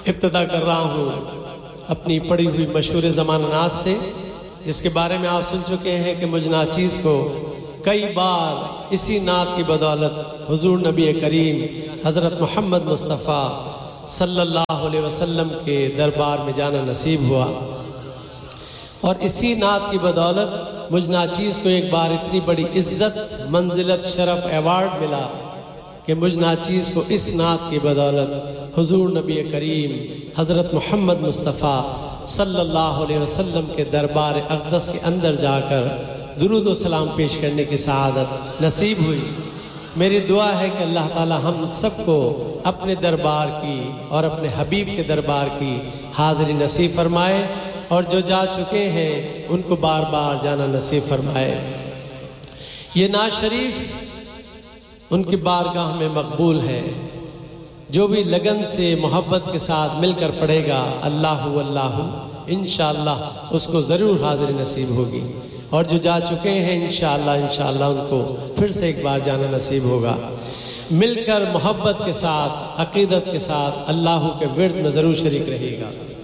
ابتدا کر رہا ہوں اپنی پڑھی ہوئی مشہور زمانہ نعت سے، جس کے بارے میں آپ سن چکے ہیں کہ مجھ ناچیز کو کئی بار اسی نعت کی بدولت حضور نبی کریم حضرت محمد مصطفیٰ صلی اللہ علیہ وسلم کے دربار میں جانا نصیب ہوا، اور اسی نعت کی بدولت مجھ ناچیز کو ایک بار اتنی بڑی عزت، منزلت، شرف، ایوارڈ ملا کہ مجھ ناچیز کو اس نعت کی بدولت حضور نبی کریم حضرت محمد مصطفیٰ صلی اللہ علیہ وسلم کے دربار اقدس کے اندر جا کر درود و سلام پیش کرنے کی سعادت نصیب ہوئی۔ میری دعا ہے کہ اللہ تعالی ہم سب کو اپنے دربار کی اور اپنے حبیب کے دربار کی حاضری نصیب فرمائے، اور جو جا چکے ہیں ان کو بار بار جانا نصیب فرمائے۔ یہ نعت شریف ان کی بارگاہ میں مقبول ہے، جو بھی لگن سے محبت کے ساتھ مل کر پڑھے گا اللہ اللہ انشاءاللہ اس کو ضرور حاضری نصیب ہوگی، اور جو جا چکے ہیں انشاءاللہ ان کو پھر سے ایک بار جانا نصیب ہوگا۔ مل کر محبت کے ساتھ، عقیدت کے ساتھ اللہ کے ورد میں ضرور شریک رہے گا۔